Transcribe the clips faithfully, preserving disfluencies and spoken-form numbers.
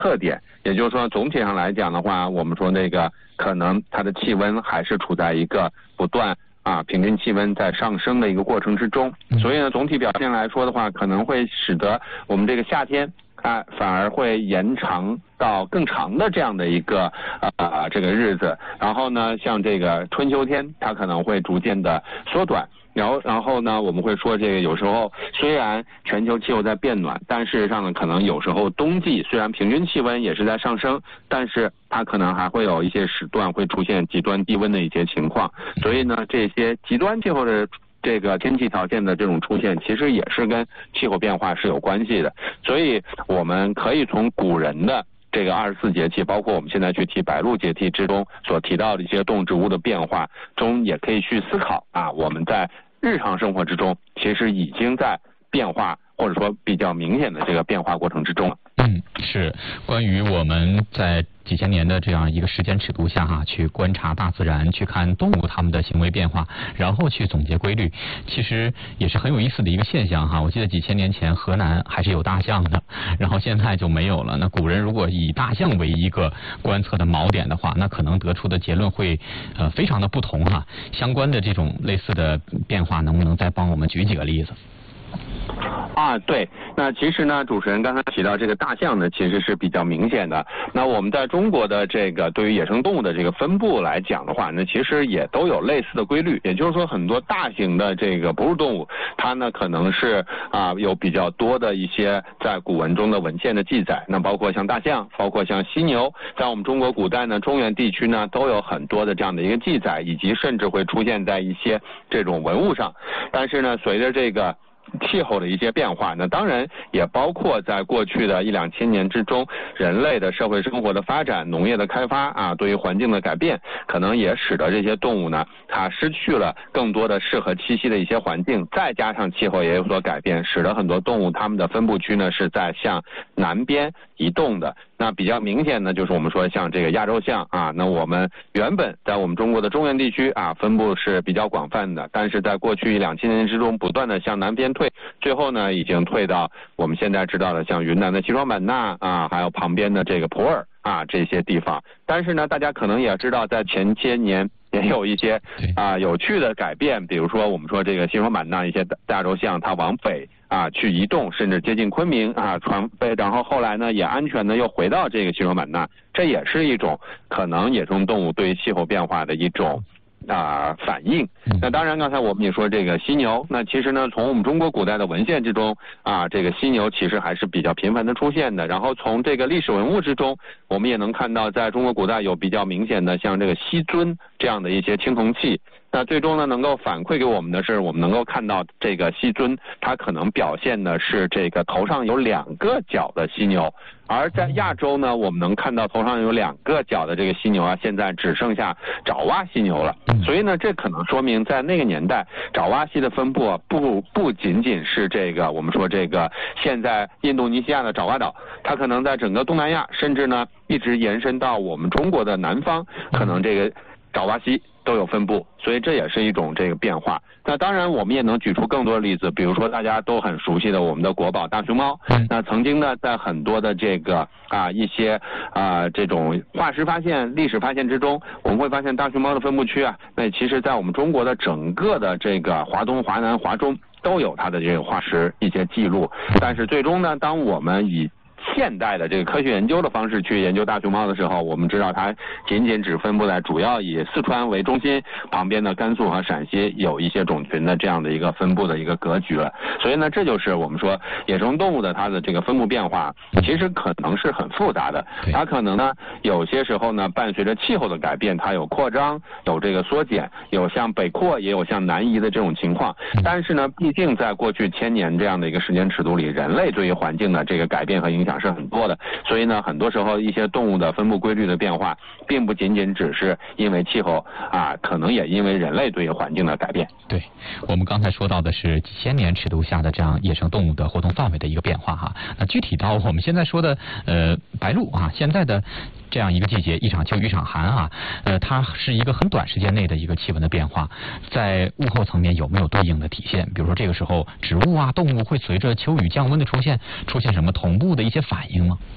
特点，也就是说总体上来讲的话，我们说那个可能它的气温还是处在一个不断啊平均气温在上升的一个过程之中，所以呢总体表现来说的话，可能会使得我们这个夏天啊反而会延长到更长的这样的一个啊、呃、这个日子，然后呢像这个春秋天它可能会逐渐的缩短。然后，然后呢，我们会说这个有时候虽然全球气候在变暖，但事实上呢，可能有时候冬季虽然平均气温也是在上升，但是它可能还会有一些时段会出现极端低温的一些情况。所以呢，这些极端气候的这个天气条件的这种出现，其实也是跟气候变化是有关系的。所以我们可以从古人的这个二十四节气，包括我们现在去提白露节气之中所提到的一些动植物的变化中，也可以去思考啊，我们在日常生活之中其实已经在变化，或者说比较明显的这个变化过程之中了。 嗯，是关于我们在几千年的这样一个时间尺度下哈，去观察大自然，去看动物它们的行为变化，然后去总结规律，其实也是很有意思的一个现象哈。我记得几千年前河南还是有大象的，然后现在就没有了。那古人如果以大象为一个观测的锚点的话，那可能得出的结论会呃非常的不同哈。相关的这种类似的变化，能不能再帮我们举几个例子？ 啊，对，那其实呢，主持人刚才提到这个大象呢，其实是比较明显的。那我们在中国的这个对于野生动物的这个分布来讲的话，那其实也都有类似的规律。也就是说，很多大型的这个哺乳动物，它呢可能是啊有比较多的一些在古文中的文献的记载。那包括像大象，包括像犀牛，在我们中国古代呢，中原地区呢都有很多的这样的一个记载，以及甚至会出现在一些这种文物上。但是呢，随着这个气候的一些变化，那当然也包括在过去的一两千年之中，人类的社会生活的发展、农业的开发啊，对于环境的改变，可能也使得这些动物呢，它失去了更多的适合栖息的一些环境，再加上气候也有所改变，使得很多动物它们的分布区呢是在向南边移动的。那比较明显呢，就是我们说像这个亚洲象啊，那我们原本在我们中国的中原地区啊，分布是比较广泛的，但是在过去一两千年之中，不断的向南边退，最后呢，已经退到我们现在知道的像云南的西双版纳啊，还有旁边的这个普洱啊这些地方。但是呢，大家可能也知道，在前些年也有一些啊有趣的改变，比如说我们说这个西双版纳一些亚洲象，它往北啊去移动，甚至接近昆明啊传飞，然后后来呢也安全的又回到这个西双版纳，这也是一种可能野生动物对于气候变化的一种啊、呃，反应。那当然，刚才我们也说这个犀牛，那其实呢，从我们中国古代的文献之中啊，这个犀牛其实还是比较频繁的出现的。然后从这个历史文物之中，我们也能看到，在中国古代有比较明显的像这个犀尊这样的一些青铜器。那最终呢，能够反馈给我们的是，我们能够看到这个犀尊，它可能表现的是这个头上有两个角的犀牛，而在亚洲呢，我们能看到头上有两个角的这个犀牛啊，现在只剩下爪哇犀牛了。所以呢，这可能说明在那个年代，爪哇犀的分布啊，不不仅仅是这个我们说这个现在印度尼西亚的爪哇岛，它可能在整个东南亚，甚至呢一直延伸到我们中国的南方，可能这个爪哇犀都有分布，所以这也是一种这个变化。那当然我们也能举出更多的例子，比如说大家都很熟悉的我们的国宝大熊猫。那曾经呢，在很多的这个啊一些啊这种化石发现、历史发现之中，我们会发现大熊猫的分布区啊，那其实在我们中国的整个的这个华东、华南、华中都有它的这个化石一些记录。但是最终呢，当我们以现代的这个科学研究的方式去研究大熊猫的时候，我们知道它仅仅只分布在主要以四川为中心，旁边的甘肃和陕西有一些种群的这样的一个分布的一个格局了。所以呢，这就是我们说野生动物的它的这个分布变化，其实可能是很复杂的。它可能呢，有些时候呢，伴随着气候的改变，它有扩张，有这个缩减，有向北扩，也有向南移的这种情况。但是呢，毕竟在过去千年这样的一个时间尺度里，人类对于环境的这个改变和影响是很多的，所以呢，很多时候一些动物的分布规律的变化，并不仅仅只是因为气候啊，可能也因为人类对于环境的改变。 对，我们刚才说到的是几千年尺度下的这样野生动物的活动范围的一个变化哈。那具体到我们现在说的呃白鹭啊，现在的这样一个季节，一场秋一场寒啊，呃，它是一个很短时间内的一个气温的变化，在物候层面有没有对应的体现？比如说这个时候植物啊、动物会随着秋雨降温的出现，出现什么同步的一些反应吗？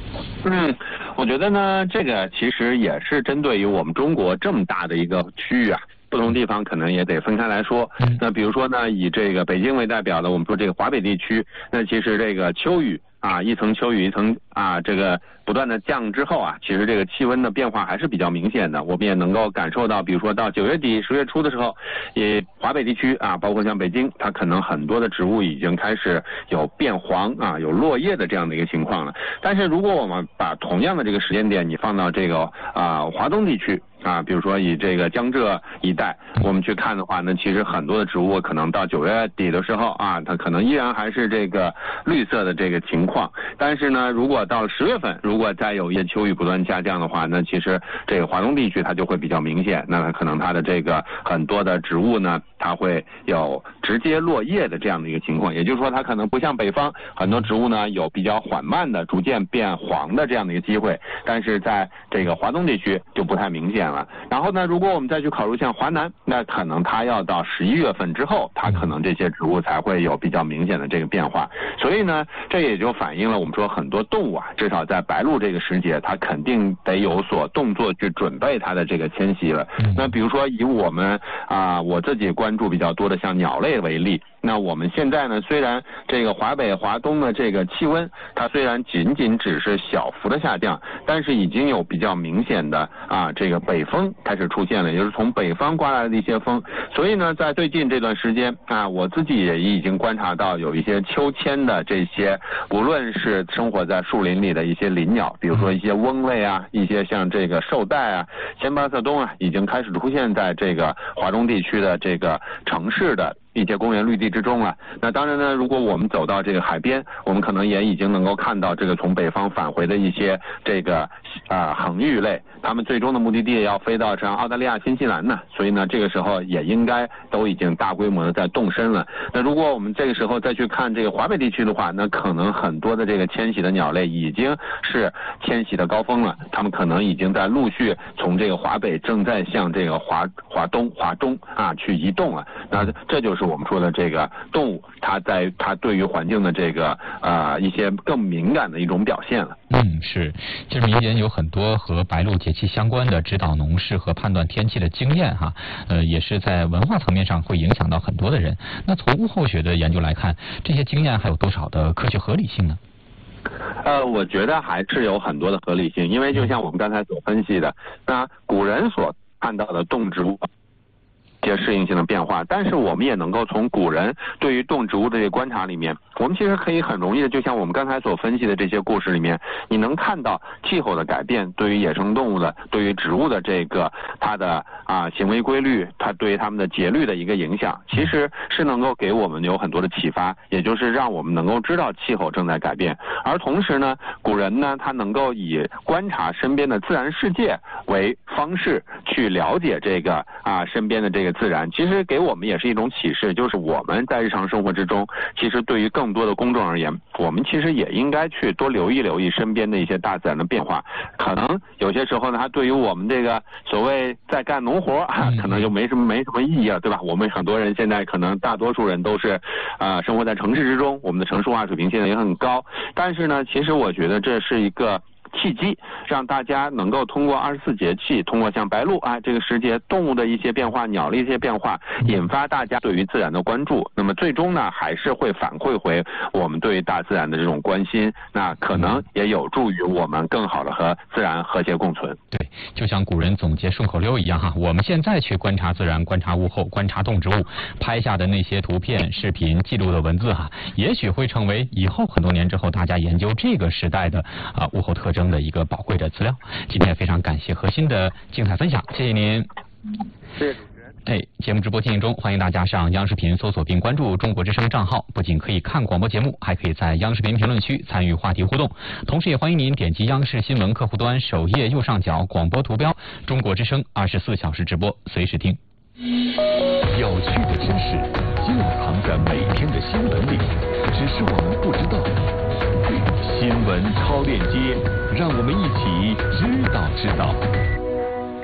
嗯，我觉得呢，这个其实也是针对于我们中国这么大的一个区域啊。不同地方可能也得分开来说。那比如说呢，以这个北京为代表的，我们说这个华北地区，那其实这个秋雨啊，一层秋雨一层啊，这个不断的降之后啊，其实这个气温的变化还是比较明显的。我们也能够感受到，比如说到九月底、十月初的时候，也华北地区啊，包括像北京，它可能很多的植物已经开始有变黄啊，有落叶的这样的一个情况了。但是如果我们把同样的这个时间点，你放到这个啊华东地区。啊，比如说以这个江浙一带，我们去看的话呢，其实很多的植物可能到九月底的时候啊，它可能依然还是这个绿色的这个情况。但是呢，如果到了十月份，如果再有一些秋雨不断下降的话，那其实这个华东地区它就会比较明显。那可能它的这个很多的植物呢，它会有直接落叶的这样的一个情况。也就是说，它可能不像北方很多植物呢有比较缓慢的逐渐变黄的这样的一个机会，但是在这个华东地区就不太明显。然后呢，如果我们再去考虑像华南，那可能它要到十一月份之后，它可能这些植物才会有比较明显的这个变化。所以呢，这也就反映了我们说很多动物啊，至少在白露这个时节，它肯定得有所动作去准备它的这个迁徙了。那比如说以我们啊我自己关注比较多的像鸟类为例。那我们现在呢，虽然这个华北、华东的这个气温，它虽然仅仅只是小幅的下降，但是已经有比较明显的啊这个北风开始出现了，也就是从北方刮来的一些风。所以呢，在最近这段时间啊，我自己也已经观察到有一些秋迁的这些，无论是生活在树林里的一些林鸟，比如说一些翁类啊，一些像这个绶带啊、仙巴色冬啊，已经开始出现在这个华东地区的这个城市的一些公园绿地之中了。那当然呢，如果我们走到这个海边，我们可能也已经能够看到这个从北方返回的一些这个啊、呃、恒玉类，他们最终的目的地要飞到像澳大利亚、新西兰呢，所以呢，这个时候也应该都已经大规模的在动身了。那如果我们这个时候再去看这个华北地区的话，那可能很多的这个迁徙的鸟类已经是迁徙的高峰了，他们可能已经在陆续从这个华北正在向这个华华东、华中啊去移动了。那这就是我们说的这个动物，它在它对于环境的这个呃一些更敏感的一种表现了。 嗯，是，其实民间有很多和白露节气相关的指导农事和判断天气的经验哈，呃，也是在文化层面上会影响到很多的人。那从物候学的研究来看，这些经验还有多少的科学合理性呢？ 呃，我觉得还是有很多的合理性，因为就像我们刚才所分析的，那古人所看到的动植物一些适应性的变化，但是我们也能够从古人对于动植物的这个观察里面，我们其实可以很容易的，就像我们刚才所分析的这些故事里面，你能看到气候的改变对于野生动物的、对于植物的这个它的啊行为规律，它对于它们的节律的一个影响，其实是能够给我们有很多的启发，也就是让我们能够知道气候正在改变。而同时呢，古人呢，他能够以观察身边的自然世界为方式去了解这个啊身边的这个自然，其实给我们也是一种启示，就是我们在日常生活之中，其实对于更多的公众而言，我们其实也应该去多留意留意身边的一些大自然的变化。可能有些时候呢，它对于我们这个所谓在干农活啊，可能就没什么没什么意义了，对吧？我们很多人现在可能大多数人都是啊、呃、生活在城市之中，我们的城市化水平现在也很高，但是呢，其实我觉得这是一个契机，让大家能够通过二十四节气，通过像白露啊这个时节动物的一些变化、鸟的一些变化，引发大家对于自然的关注。那么最终呢，还是会反馈回我们对于大自然的这种关心，那可能也有助于我们更好的和自然和谐共存。 对，就像古人总结顺口溜一样哈，我们现在去观察自然、观察物候、观察动植物，拍下的那些图片、视频、记录的文字哈，也许会成为以后很多年之后大家研究这个时代的啊物候特征的一个宝贵的资料。今天非常感谢何鑫的精彩分享，谢谢您。 谢谢主持人。 哎，节目直播进行中，欢迎大家上央视频搜索并关注中国之声账号，不仅可以看广播节目，还可以在央视频评论区参与话题互动。同时也欢迎您点击央视新闻客户端首页右上角广播图标，中国之声二十四小时直播，随时听。 有趣的知识就藏在每天的新闻里，只是我们不知道。新闻超链接，让我们一起知道知道。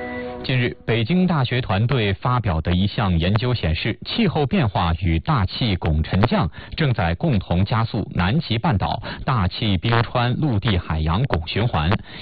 近日，北京大学团队发表的一项研究显示，气候变化与大气汞沉降正在共同加速南极半岛大气冰川陆地海洋汞循环。